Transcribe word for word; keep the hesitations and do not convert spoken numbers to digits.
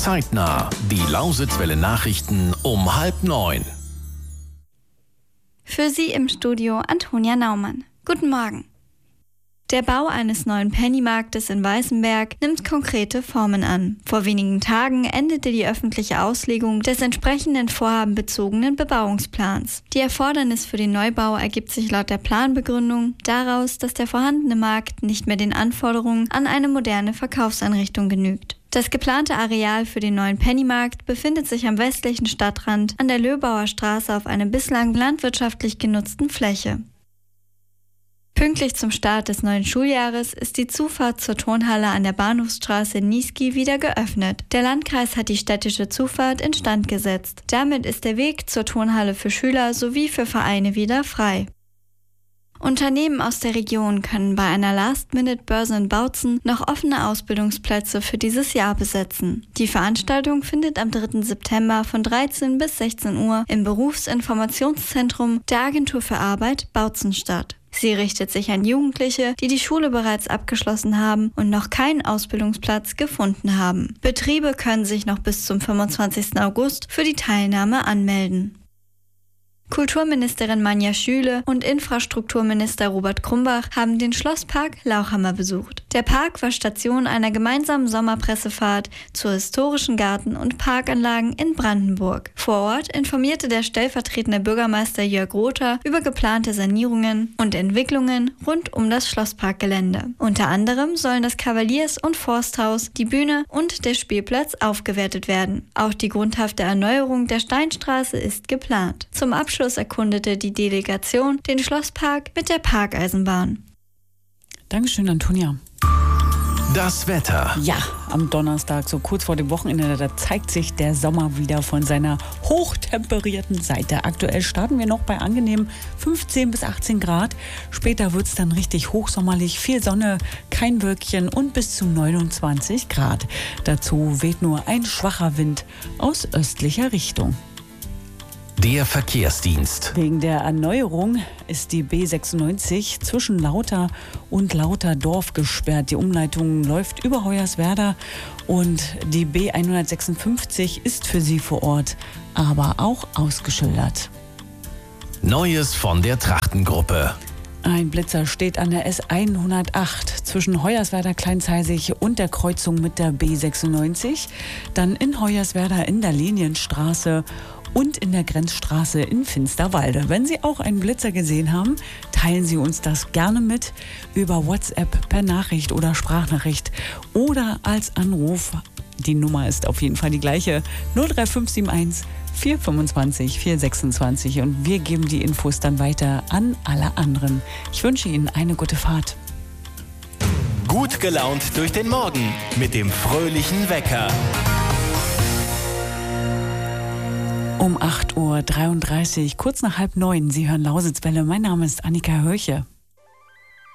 Zeitnah. Die Lausitzwelle Nachrichten um halb neun. Für Sie im Studio Antonia Naumann. Guten Morgen. Der Bau eines neuen Pennymarktes in Weißenberg nimmt konkrete Formen an. Vor wenigen Tagen endete die öffentliche Auslegung des entsprechenden vorhabenbezogenen Bebauungsplans. Die Erfordernis für den Neubau ergibt sich laut der Planbegründung daraus, dass der vorhandene Markt nicht mehr den Anforderungen an eine moderne Verkaufseinrichtung genügt. Das geplante Areal für den neuen Pennymarkt befindet sich am westlichen Stadtrand an der Löbauer Straße auf einer bislang landwirtschaftlich genutzten Fläche. Pünktlich zum Start des neuen Schuljahres ist die Zufahrt zur Turnhalle an der Bahnhofsstraße in Niesky wieder geöffnet. Der Landkreis hat die städtische Zufahrt instand gesetzt. Damit ist der Weg zur Turnhalle für Schüler sowie für Vereine wieder frei. Unternehmen aus der Region können bei einer Last-Minute-Börse in Bautzen noch offene Ausbildungsplätze für dieses Jahr besetzen. Die Veranstaltung findet am dritten September von dreizehn bis sechzehn Uhr im Berufsinformationszentrum der Agentur für Arbeit Bautzen statt. Sie richtet sich an Jugendliche, die die Schule bereits abgeschlossen haben und noch keinen Ausbildungsplatz gefunden haben. Betriebe können sich noch bis zum fünfundzwanzigsten August für die Teilnahme anmelden. Kulturministerin Manja Schüle und Infrastrukturminister Robert Krumbach haben den Schlosspark Lauchhammer besucht. Der Park war Station einer gemeinsamen Sommerpressefahrt zu historischen Garten- und Parkanlagen in Brandenburg. Vor Ort informierte der stellvertretende Bürgermeister Jörg Rother über geplante Sanierungen und Entwicklungen rund um das Schlossparkgelände. Unter anderem sollen das Kavaliers- und Forsthaus, die Bühne und der Spielplatz aufgewertet werden. Auch die grundhafte Erneuerung der Steinstraße ist geplant. Zum Abschluss Abschluss erkundete die Delegation den Schlosspark mit der Parkeisenbahn. Dankeschön, Antonia. Das Wetter. Ja, am Donnerstag, so kurz vor dem Wochenende, da zeigt sich der Sommer wieder von seiner hochtemperierten Seite. Aktuell starten wir noch bei angenehmen fünfzehn bis achtzehn Grad. Später wird es dann richtig hochsommerlich, viel Sonne, kein Wölkchen und bis zu neunundzwanzig Grad. Dazu weht nur ein schwacher Wind aus östlicher Richtung. Der Verkehrsdienst. Wegen der Erneuerung ist die B sechsundneunzig zwischen Lauter und Lauterdorf gesperrt. Die Umleitung läuft über Hoyerswerda und die B hundertsechsundfünfzig ist für Sie vor Ort, aber auch ausgeschildert. Neues von der Trachtengruppe. Ein Blitzer steht an der S hundertacht zwischen Hoyerswerda-Kleinzeisig und der Kreuzung mit der B sechsundneunzig. Dann in Hoyerswerda in der Linienstraße und in der Grenzstraße in Finsterwalde. Wenn Sie auch einen Blitzer gesehen haben, teilen Sie uns das gerne mit über WhatsApp per Nachricht oder Sprachnachricht oder als Anruf. Die Nummer ist auf jeden Fall die gleiche: null drei fünf sieben eins vier fünfundzwanzig vier sechsundzwanzig und wir geben die Infos dann weiter an alle anderen. Ich wünsche Ihnen eine gute Fahrt. Gut gelaunt durch den Morgen mit dem fröhlichen Wecker. Um acht Uhr dreiunddreißig, kurz nach halb neun. Sie hören Lausitzwelle. Mein Name ist Annika Hörche.